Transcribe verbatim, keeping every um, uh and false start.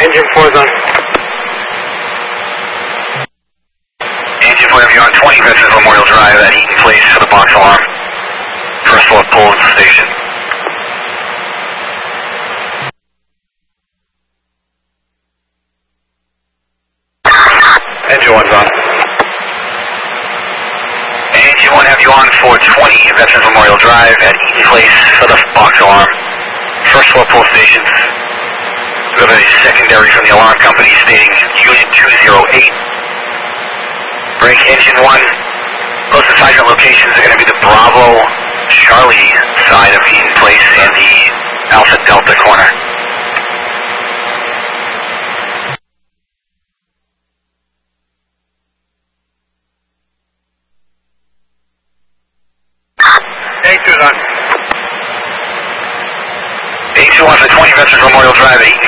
Engine four is on. Engine four, have you on twenty Veterans Memorial Drive at Eaton Place for the box alarm. First floor pull station. Engine one's on. Engine one, have you on for twenty Veterans Memorial Drive at Eaton Place for the box alarm. First floor pull stations. We have a secondary from the alarm company stating Unit two oh eight. Break engine one. Closest hydrant locations are going to be the Bravo Charlie side of Eaton Place and the Alpha Delta corner. A two's on. A two one for twenty Veterans Memorial Drive at Eaton